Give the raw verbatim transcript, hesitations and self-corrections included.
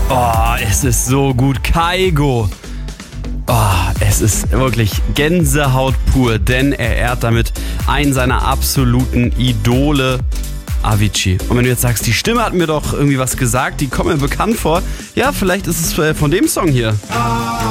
Oh, es ist so gut. Kygo. Oh, es ist wirklich Gänsehaut pur, denn er ehrt damit einen seiner absoluten Idole, Avicii. Und wenn du jetzt sagst, die Stimme hat mir doch irgendwie was gesagt, die kommt mir bekannt vor, ja, vielleicht ist es von dem Song hier.